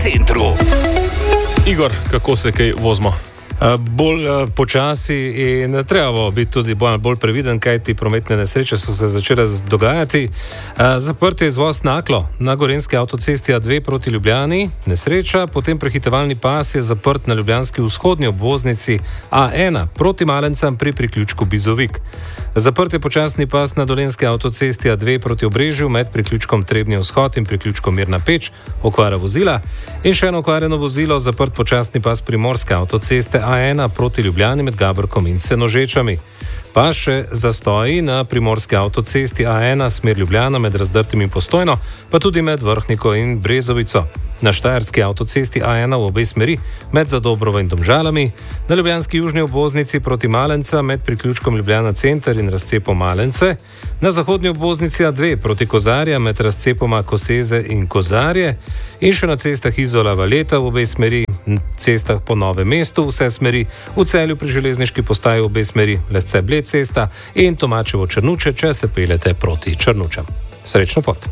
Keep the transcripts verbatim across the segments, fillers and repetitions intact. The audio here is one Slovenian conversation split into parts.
centru. Igor, kako se kaj vozimo? Bolj uh, počasi in treba biti tudi bolj, bolj previden, kaj ti prometne nesreče so se začele dogajati. Uh, zaprt je izvoz Naklo na Gorenjski avtocesti A dve proti Ljubljani, nesreča, potem prehitevalni pas je zaprt na ljubljanski vzhodni obvoznici A ena proti Malencam pri priključku Bizovik. Zaprt je počasni pas na Dolenjski avtocesti A dve proti Obrežju med priključkom Trebnji vzhod in priključkom Mirna Peč, okvara vozila in še eno okvarjeno vozilo, zaprt počasni pas Primorske avtoceste A ena proti Ljubljani med Gabrkom in Senožečami. Pa še zastoji na Primorski avtocesti A ena smer Ljubljana med Razdrtim in Postojno, pa tudi med Vrhniko in Brezovico. Na Štajerski avtocesti A ena v obe smeri med Zadobrovo in Domžalami, na ljubljanski južni obvoznici proti Malenca med priključkom Ljubljana center in razcepom Malence, na zahodni obvoznici A dve proti Kozarja med razcepoma Koseze in Kozarje in še na cestah Izola Valeta v obe smeri, cestah po Novem mestu vse smeri, v Celju pri železniški postaji v obe smeri, Lesce Bled cesta in Tomačevo Črnuče, če se peljete proti Črnučam. Srečno pot!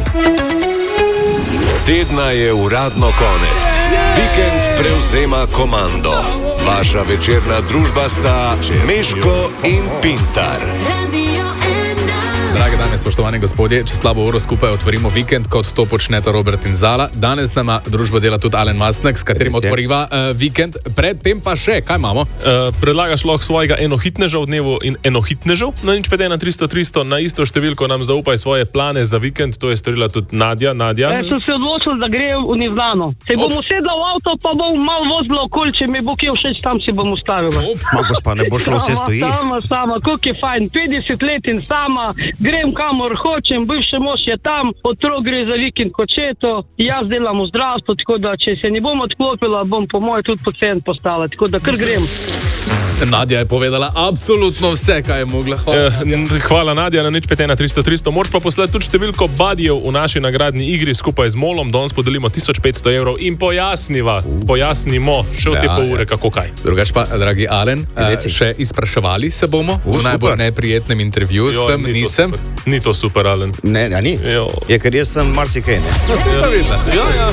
Tedna je uradno konec. Vikend prevzema komando. Vaša večerna družba sta Meško in Pintar. Drage dame, spoštovani gospodje, če slabo uro skupaj otvorimo vikend, kot to počneta Robert in Zala. Danes nama družbo dela tudi Alen Mastnek, s katerim otvoriva uh, vikend. Predtem pa še, kaj imamo? Uh, predlagaš lahko svojega enohitneža v dnevu in enohitnežev na nič pet ena tristo tristo, na isto številko nam zaupaj svoje plane za vikend, to je storila tudi Nadja. Nadja. Ja, sem se odločil, da grem v Nizlano. Se bom usedla v avto, pa bom malo vozila okoli, če mi bo kje všeč, tam si bom ustavila. Ma gospa, ne bo šlo vse stoji? Sama, sama, koliko je fajn, petdeset let in sama, grem kamor hočem, bivši mož je tam, otrok gre za vikend kočeto, jaz delam v zdravstvu, tako da če se ne bom odklopila, bom po moje tudi pacient postala, tako da kar grem. Nadja je povedala absolutno vse, kaj je mogla. Hvala, eh, hvala Nadja, na nič pet ena tristo tristo. Moraš pa poslati tudi številko badijev v naši nagradni igri skupaj z Molom, danes podelimo tisoč petsto evrov in pojasniva, pojasnimo še v te Ja, pol ure, ja. kako kaj. Drugač pa, dragi Alen, uh, še izpraševali se bomo U, v najbolj super. neprijetnem intervjuju. Jo, Sem, ni to nisem. super. Ni to super, Alen. Ne, a ni? Jo. Je, ker jaz sem marsikaj, ne? No, sem pa videla, sem. Ja, ja.